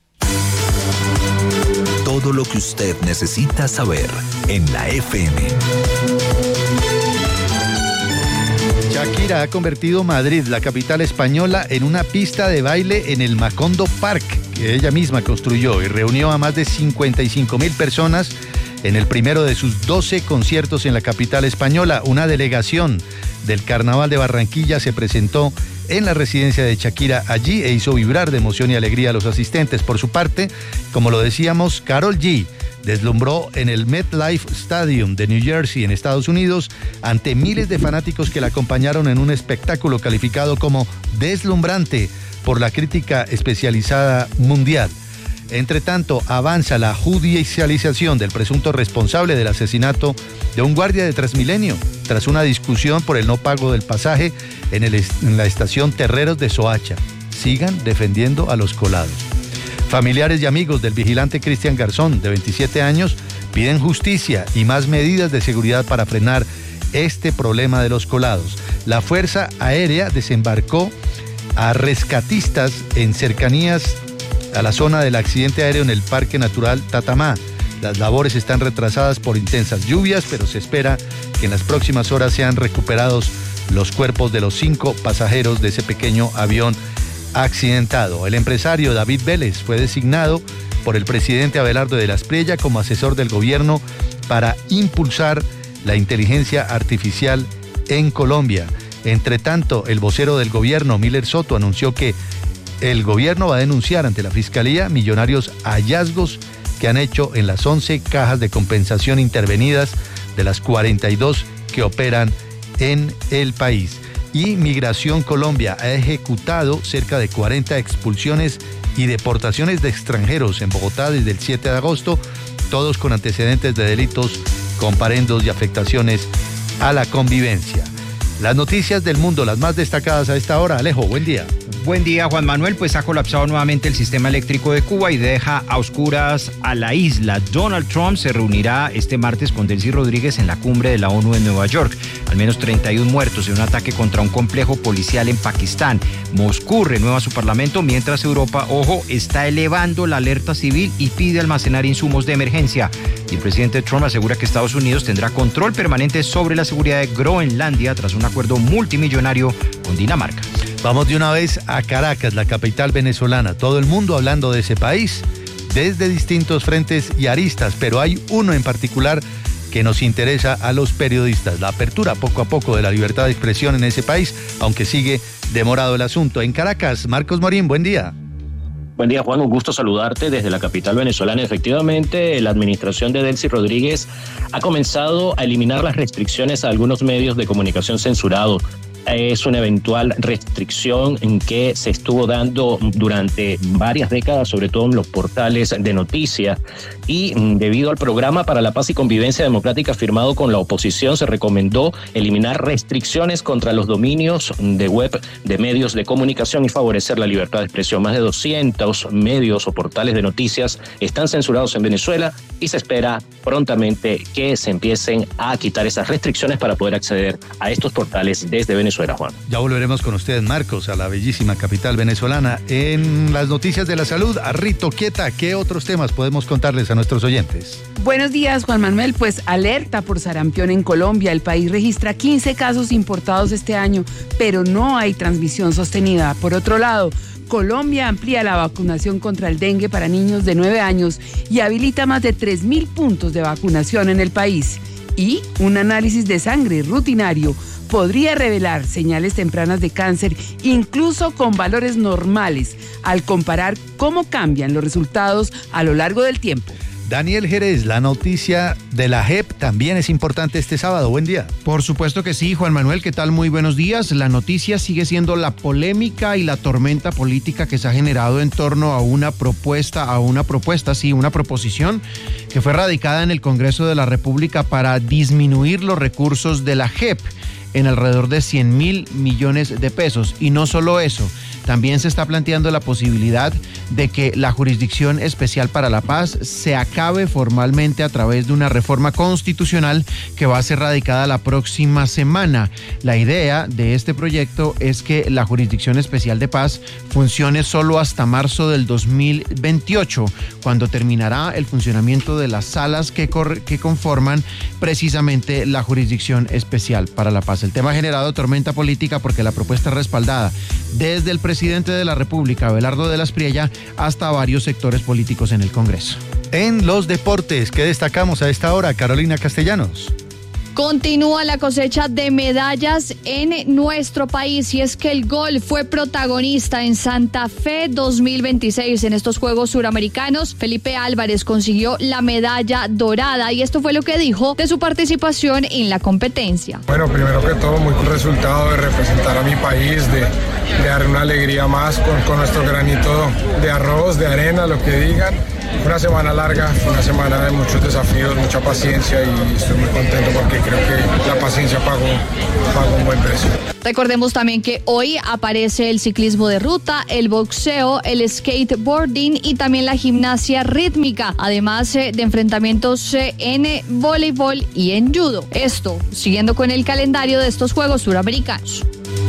Speaker 1: Todo lo que usted necesita saber en la F M.
Speaker 18: Shakira ha convertido Madrid, la capital española, en una pista de baile en el Macondo Park, que ella misma construyó, y reunió a más de cincuenta y cinco mil personas en el primero de sus doce conciertos en la capital española. Una delegación del Carnaval de Barranquilla se presentó en la residencia de Shakira allí e hizo vibrar de emoción y alegría a los asistentes. Por su parte, como lo decíamos, Karol G deslumbró en el MetLife Stadium de New Jersey, en Estados Unidos, ante miles de fanáticos que la acompañaron en un espectáculo calificado como deslumbrante por la crítica especializada mundial. Entre tanto, avanza la judicialización del presunto responsable del asesinato de un guardia de Transmilenio, tras una discusión por el no pago del pasaje en, el, en la estación Terreros de Soacha. Sigan defendiendo a los colados. Familiares y amigos del vigilante Cristian Garzón, de veintisiete años, piden justicia y más medidas de seguridad para frenar este problema de los colados. La Fuerza Aérea desembarcó a rescatistas en cercanías a la zona del accidente aéreo en el Parque Natural Tatamá. Las labores están retrasadas por intensas lluvias, pero se espera que en las próximas horas sean recuperados los cuerpos de los cinco pasajeros de ese pequeño avión accidentado. El empresario David Vélez fue designado por el presidente Abelardo de la Espriella como asesor del gobierno para impulsar la inteligencia artificial en Colombia. Entre tanto, el vocero del gobierno, Miller Soto, anunció que el gobierno va a denunciar ante la Fiscalía millonarios hallazgos que han hecho en las once cajas de compensación intervenidas de las cuarenta y dos que operan en el país. Y Migración Colombia ha ejecutado cerca de cuarenta expulsiones y deportaciones de extranjeros en Bogotá desde el siete de agosto, todos con antecedentes de delitos, comparendos y afectaciones a la convivencia. Las noticias del mundo, las más destacadas a esta hora. Alejo, buen día.
Speaker 19: Buen día, Juan Manuel. Pues ha colapsado nuevamente el sistema eléctrico de Cuba y deja a oscuras a la isla. Donald Trump se reunirá este martes con Delcy Rodríguez en la cumbre de la ONU en Nueva York. Al menos treinta y uno muertos en un ataque contra un complejo policial en Pakistán. Moscú renueva su parlamento mientras Europa, ojo, está elevando la alerta civil y pide almacenar insumos de emergencia. Y el presidente Trump asegura que Estados Unidos tendrá control permanente sobre la seguridad de Groenlandia tras un acuerdo multimillonario con Dinamarca.
Speaker 18: Vamos de una vez a Caracas, la capital venezolana. Todo el mundo hablando de ese país desde distintos frentes y aristas, pero hay uno en particular que nos interesa a los periodistas. La apertura poco a poco de la libertad de expresión en ese país, aunque sigue demorado el asunto. En Caracas, Marcos Morín, buen día.
Speaker 20: Buen día, Juan, un gusto saludarte desde la capital venezolana. Efectivamente, la administración de Delcy Rodríguez ha comenzado a eliminar las restricciones a algunos medios de comunicación censurados. Es una eventual restricción en que se estuvo dando durante varias décadas, sobre todo en los portales de noticias, y debido al programa para la paz y convivencia democrática firmado con la oposición, se recomendó eliminar restricciones contra los dominios de web de medios de comunicación y favorecer la libertad de expresión. Más de doscientos medios o portales de noticias están censurados en Venezuela y se espera prontamente que se empiecen a quitar esas restricciones para poder acceder a estos portales desde Venezuela. Juan.
Speaker 18: Ya volveremos con ustedes, Marcos, a la bellísima capital venezolana. En las noticias de la salud, a Rito Quieta, ¿qué otros temas podemos contarles a nuestros oyentes?
Speaker 21: Buenos días, Juan Manuel. Pues alerta por sarampión en Colombia. El país registra quince casos importados este año, pero no hay transmisión sostenida. Por otro lado, Colombia amplía la vacunación contra el dengue para niños de nueve años y habilita más de tres mil puntos de vacunación en el país. Y un análisis de sangre rutinario podría revelar señales tempranas de cáncer, incluso con valores normales, al comparar cómo cambian los resultados a lo largo del tiempo.
Speaker 18: Daniel Jerez, la noticia de la J E P también es importante este sábado. Buen día.
Speaker 22: Por supuesto que sí, Juan Manuel, ¿qué tal? Muy buenos días. La noticia sigue siendo la polémica y la tormenta política que se ha generado en torno a una propuesta, a una propuesta, sí, una proposición que fue radicada en el Congreso de la República para disminuir los recursos de la J E P en alrededor de cien mil millones de pesos. Y no solo eso, también se está planteando la posibilidad de que la Jurisdicción Especial para la Paz se acabe formalmente a través de una reforma constitucional que va a ser radicada la próxima semana. La idea de este proyecto es que la Jurisdicción Especial de Paz funcione solo hasta marzo del dos mil veintiocho, cuando terminará el funcionamiento de las salas que, cor- que conforman precisamente la Jurisdicción Especial para la Paz. El tema ha generado tormenta política porque la propuesta es respaldada desde el presidente de la República, Abelardo de la Espriella, hasta varios sectores políticos en el Congreso.
Speaker 18: En los deportes, ¿qué destacamos a esta hora, Carolina Castellanos?
Speaker 23: Continúa la cosecha de medallas en nuestro país y es que el golf fue protagonista en Santa Fe dos mil veintiséis en estos Juegos Suramericanos. Felipe Álvarez consiguió la medalla dorada y esto fue lo que dijo de su participación en la competencia.
Speaker 24: Bueno, primero que todo, muy cool resultado de representar a mi país, de, de dar una alegría más con, con nuestro granito de arroz, de arena, lo que digan. Fue una semana larga, fue una semana de muchos desafíos, mucha paciencia y estoy muy contento porque creo que la paciencia pagó, pagó un buen precio.
Speaker 23: Recordemos también que hoy aparece el ciclismo de ruta, el boxeo, el skateboarding y también la gimnasia rítmica, además de enfrentamientos en voleibol y en judo. Esto siguiendo con el calendario de estos Juegos Suramericanos.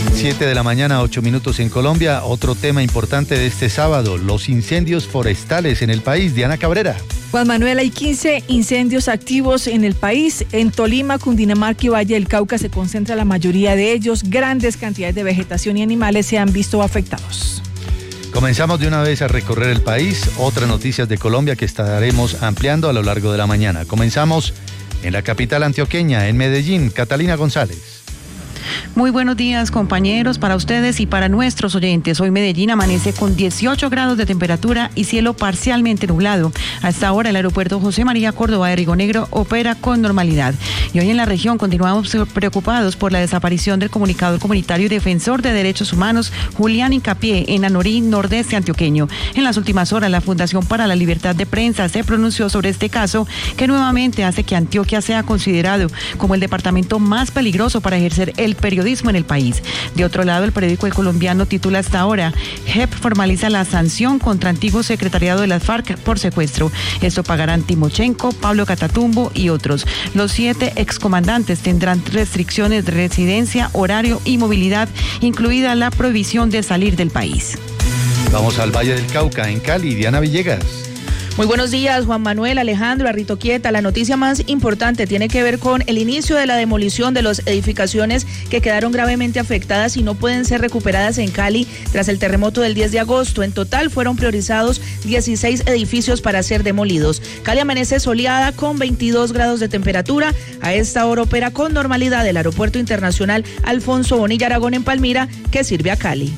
Speaker 18: siete de la mañana, ocho minutos en Colombia. Otro tema importante de este sábado, los incendios forestales en el país. Diana Cabrera.
Speaker 3: Juan Manuel, hay quince incendios activos en el país. En Tolima, Cundinamarca y Valle del Cauca se concentra la mayoría de ellos. Grandes cantidades de vegetación y animales se han visto afectados.
Speaker 18: Comenzamos de una vez a recorrer el país. Otras noticias de Colombia que estaremos ampliando a lo largo de la mañana. Comenzamos en la capital antioqueña, en Medellín. Catalina González.
Speaker 4: Muy buenos días, compañeros, para ustedes y para nuestros oyentes. Hoy Medellín amanece con dieciocho grados de temperatura y cielo parcialmente nublado. Hasta ahora el aeropuerto José María Córdoba de Río Negro opera con normalidad. Y hoy en la región continuamos preocupados por la desaparición del comunicador comunitario y defensor de derechos humanos Julián Hincapié en Anorí, nordeste antioqueño. En las últimas horas la Fundación para la Libertad de Prensa se pronunció sobre este caso, que nuevamente hace que Antioquia sea considerado como el departamento más peligroso para ejercer el periodismo en el país. De otro lado, el periódico El Colombiano titula hasta ahora: J E P formaliza la sanción contra antiguo secretariado de las FARC por secuestro. Esto pagarán Timochenko, Pablo Catatumbo y otros. Los siete excomandantes tendrán restricciones de residencia, horario y movilidad, incluida la prohibición de salir del país.
Speaker 18: Vamos al Valle del Cauca, en Cali. Diana Villegas.
Speaker 7: Muy buenos días, Juan Manuel, Alejandro, Arrito Quieta. La noticia más importante tiene que ver con el inicio de la demolición de las edificaciones que quedaron gravemente afectadas y no pueden ser recuperadas en Cali tras el terremoto del diez de agosto. En total fueron priorizados dieciséis edificios para ser demolidos. Cali amanece soleada con veintidós grados de temperatura. A esta hora opera con normalidad el Aeropuerto Internacional Alfonso Bonilla Aragón en Palmira, que sirve a Cali.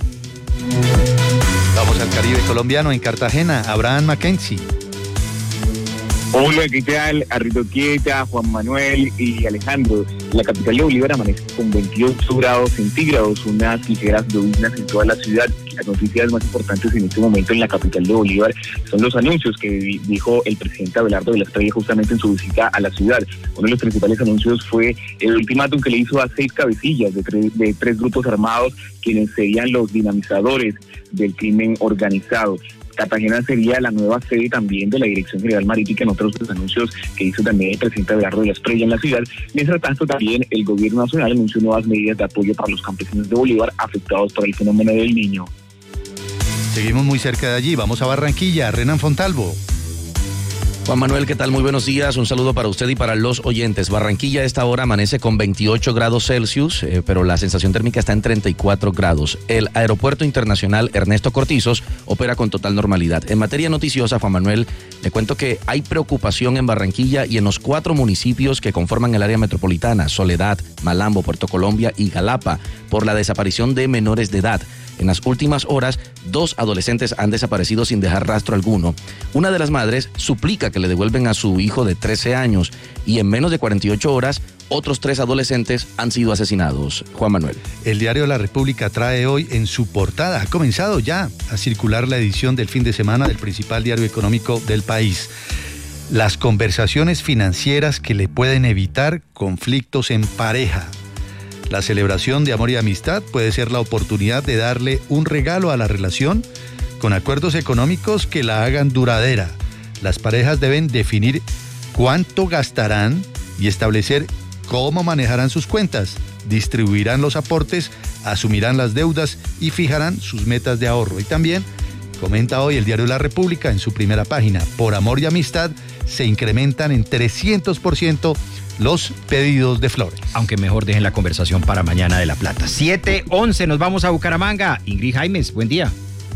Speaker 18: Vamos al Caribe colombiano, en Cartagena. Abraham Mackenzie.
Speaker 8: Hola, ¿qué tal? Arrito Quieta, Juan Manuel y Alejandro. La capital de Bolívar amanece con veintiocho grados centígrados, unas ligeras lluvias en toda la ciudad. Las noticias más importantes en este momento en la capital de Bolívar son los anuncios que dijo el presidente Abelardo de la Estrella justamente en su visita a la ciudad. Uno de los principales anuncios fue el ultimátum que le hizo a seis cabecillas de tres, de tres grupos armados, quienes serían los dinamizadores del crimen organizado. Cartagena sería la nueva sede también de la Dirección General Marítima, en otros de los anuncios que hizo también el presidente Abelardo de la Estrella en la ciudad. Mientras tanto, también el gobierno nacional anunció nuevas medidas de apoyo para los campesinos de Bolívar afectados por el fenómeno del Niño.
Speaker 18: Seguimos muy cerca de allí, vamos a Barranquilla. Renan Fontalvo.
Speaker 25: Juan Manuel, ¿qué tal? Muy buenos días. Un saludo para usted y para los oyentes. Barranquilla a esta hora amanece con veintiocho grados Celsius, eh, pero la sensación térmica está en treinta y cuatro grados. El Aeropuerto Internacional Ernesto Cortizos opera con total normalidad. En materia noticiosa, Juan Manuel, le cuento que hay preocupación en Barranquilla y en los cuatro municipios que conforman el área metropolitana: Soledad, Malambo, Puerto Colombia y Galapa, por la desaparición de menores de edad. En las últimas horas, dos adolescentes han desaparecido sin dejar rastro alguno. Una de las madres suplica que le devuelven a su hijo de trece años y en menos de cuarenta y ocho horas, otros tres adolescentes han sido asesinados. Juan Manuel.
Speaker 18: El diario La República trae hoy en su portada, ha comenzado ya a circular la edición del fin de semana del principal diario económico del país. Las conversaciones financieras que le pueden evitar conflictos en pareja. La celebración de amor y amistad puede ser la oportunidad de darle un regalo a la relación con acuerdos económicos que la hagan duradera. Las parejas deben definir cuánto gastarán y establecer cómo manejarán sus cuentas, distribuirán los aportes, asumirán las deudas y fijarán sus metas de ahorro. Y también comenta hoy el diario La República en su primera página: por amor y amistad se incrementan en trescientos por ciento los pedidos de flores.
Speaker 19: Aunque mejor dejen la conversación para mañana de La Plata. siete once, nos vamos a Bucaramanga. Ingrid Jaimes, buen día.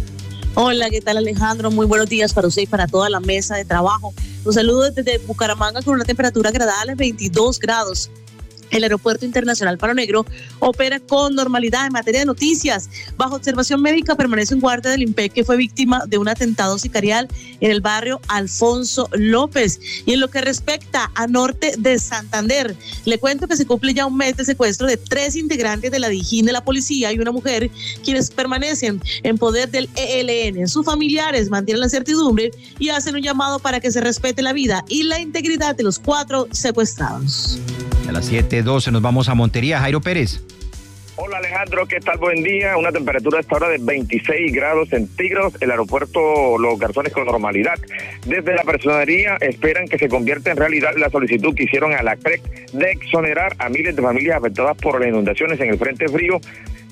Speaker 26: Hola, ¿qué tal, Alejandro? Muy buenos días para usted y para toda la mesa de trabajo. Los saludo desde Bucaramanga con una temperatura agradable, veintidós grados. El Aeropuerto Internacional Palo Negro opera con normalidad. En materia de noticias, bajo observación médica permanece un guardia del IMPEC que fue víctima de un atentado sicarial en el barrio Alfonso López. Y en lo que respecta a norte de Santander, le cuento que se cumple ya un mes de secuestro de tres integrantes de la Dijín de la policía y una mujer, quienes permanecen en poder del E L N. Sus familiares mantienen la incertidumbre y hacen un llamado para que se respete la vida y la integridad de los cuatro secuestrados.
Speaker 19: A las siete doce nos vamos a Montería. Jairo Pérez.
Speaker 27: Hola, Alejandro, ¿qué tal? Buen día. Una temperatura a esta hora de veintiséis grados centígrados. El aeropuerto Los Garzones con normalidad. Desde la personería esperan que se convierta en realidad la solicitud que hicieron a la C R E C de exonerar a miles de familias afectadas por las inundaciones en el Frente Frío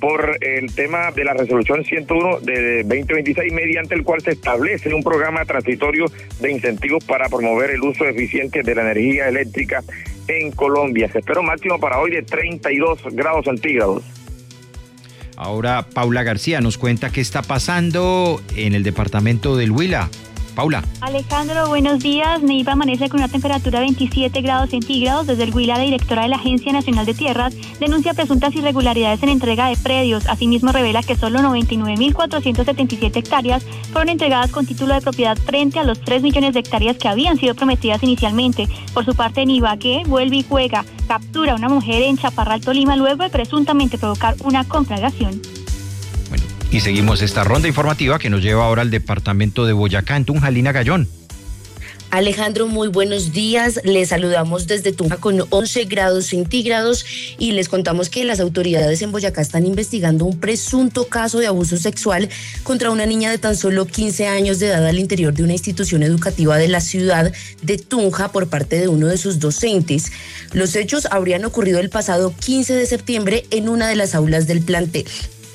Speaker 27: por el tema de la resolución ciento uno de veinte veintiséis, mediante el cual se establece un programa transitorio de incentivos para promover el uso eficiente de la energía eléctrica en Colombia. Se espera un máximo para hoy de treinta y dos grados centígrados.
Speaker 19: Ahora Paula García nos cuenta qué está pasando en el departamento del Huila. Paula.
Speaker 5: Alejandro, buenos días. Neiva amanece con una temperatura de veintisiete grados centígrados. Desde el Huila, la directora de la Agencia Nacional de Tierras denuncia presuntas irregularidades en entrega de predios. Asimismo, revela que solo noventa y nueve mil cuatrocientas setenta y siete hectáreas fueron entregadas con título de propiedad frente a los tres millones de hectáreas que habían sido prometidas inicialmente. Por su parte, en Ibagué, vuelve y juega. Captura a una mujer en Chaparral, Tolima, luego de presuntamente provocar una conflagración.
Speaker 19: Y seguimos esta ronda informativa que nos lleva ahora al departamento de Boyacá, en Tunja, Lina Gallón.
Speaker 6: Alejandro, muy buenos días. Les saludamos desde Tunja con once grados centígrados y les contamos que las autoridades en Boyacá están investigando un presunto caso de abuso sexual contra una niña de tan solo quince años de edad al interior de una institución educativa de la ciudad de Tunja por parte de uno de sus docentes. Los hechos habrían ocurrido el pasado quince de septiembre en una de las aulas del plantel.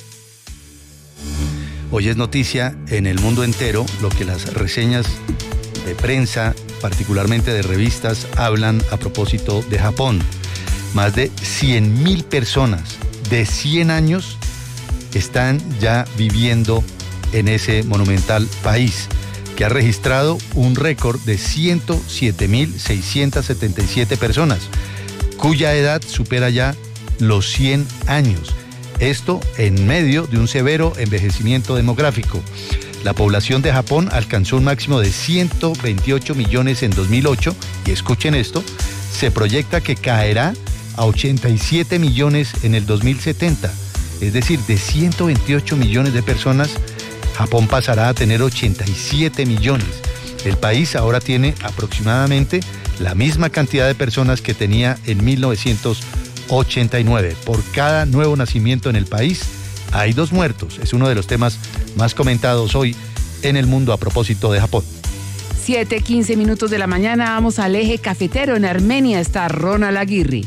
Speaker 18: Hoy es noticia en el mundo entero lo que las reseñas de prensa, particularmente de revistas, hablan a propósito de Japón. Más de cien mil personas de cien años están ya viviendo en ese monumental país, que ha registrado un récord de ciento siete mil seiscientas setenta y siete personas, cuya edad supera ya los cien años. Esto en medio de un severo envejecimiento demográfico. La población de Japón alcanzó un máximo de ciento veintiocho millones en dos mil ocho y escuchen esto, se proyecta que caerá a ochenta y siete millones en el dos mil setenta. Es decir, de ciento veintiocho millones de personas, Japón pasará a tener ochenta y siete millones. El país ahora tiene aproximadamente la misma cantidad de personas que tenía en mil novecientos ochenta y nueve. Por cada nuevo nacimiento en el país hay dos muertos. Es uno de los temas más comentados hoy en el mundo a propósito de Japón.
Speaker 21: siete, quince minutos de la mañana, vamos al eje cafetero. En Armenia está Ronald Aguirre.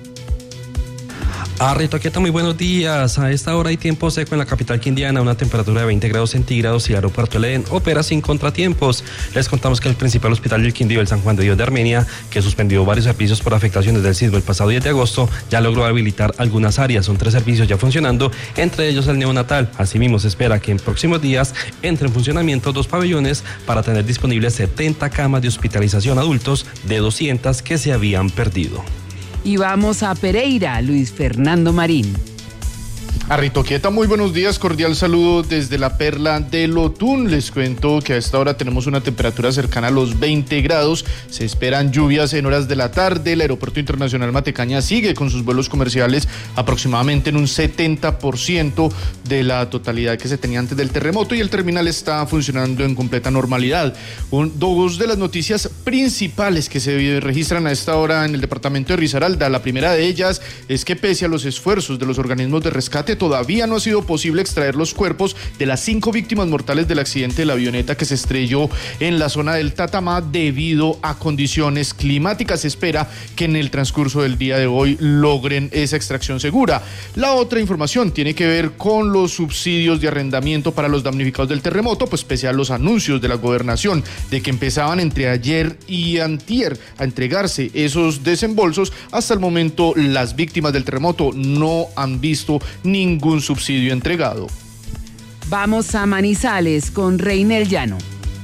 Speaker 9: Arritoquieta, muy buenos días. A esta hora hay tiempo seco en la capital quindiana, una temperatura de veinte grados centígrados y el aeropuerto del Edén opera sin contratiempos. Les contamos que el principal hospital del Quindío, el San Juan de Dios de Armenia, que suspendió varios servicios por afectaciones del sismo el pasado diez de agosto, ya logró habilitar algunas áreas. Son tres servicios ya funcionando, entre ellos el neonatal. Asimismo, se espera que en próximos días entre en funcionamiento dos pabellones para tener disponibles setenta camas de hospitalización adultos de doscientas que se habían perdido.
Speaker 21: Y vamos a Pereira, Luis Fernando Marín.
Speaker 10: Arritoquieta, muy buenos días, cordial saludo desde la Perla del Otún. Les cuento que a esta hora tenemos una temperatura cercana a los veinte grados, se esperan lluvias en horas de la tarde. El Aeropuerto Internacional Matecaña sigue con sus vuelos comerciales aproximadamente en un setenta por ciento de la totalidad que se tenía antes del terremoto y el terminal está funcionando en completa normalidad. Un, dos de las noticias principales que se registran a esta hora en el departamento de Risaralda, la primera de ellas es que pese a los esfuerzos de los organismos de rescate, todavía no ha sido posible extraer los cuerpos de las cinco víctimas mortales del accidente de la avioneta que se estrelló en la zona del Tatamá debido a condiciones climáticas. Se espera que en el transcurso del día de hoy logren esa extracción segura. La otra información tiene que ver con los subsidios de arrendamiento para los damnificados del terremoto, pues pese a los anuncios de la gobernación de que empezaban entre ayer y antier a entregarse esos desembolsos, hasta el momento las víctimas del terremoto no han visto ni ningún subsidio entregado.
Speaker 21: Vamos a Manizales con Reynel Llano.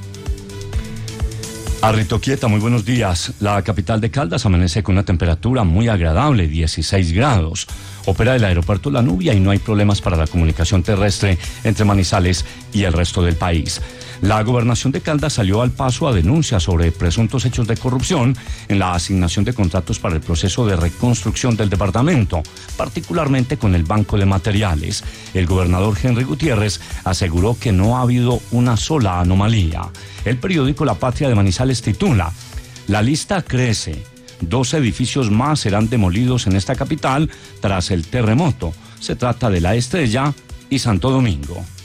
Speaker 11: Arritoquieta, muy buenos días. La capital de Caldas amanece con una temperatura muy agradable, dieciséis grados. Opera el aeropuerto La Nubia y no hay problemas para la comunicación terrestre entre Manizales y el resto del país. La gobernación de Caldas salió al paso a denuncias sobre presuntos hechos de corrupción en la asignación de contratos para el proceso de reconstrucción del departamento, particularmente con el Banco de Materiales. El gobernador Henry Gutiérrez aseguró que no ha habido una sola anomalía. El periódico La Patria de Manizales titula: La lista crece. Dos edificios más serán demolidos en esta capital tras el terremoto. Se trata de La Estrella y Santo Domingo.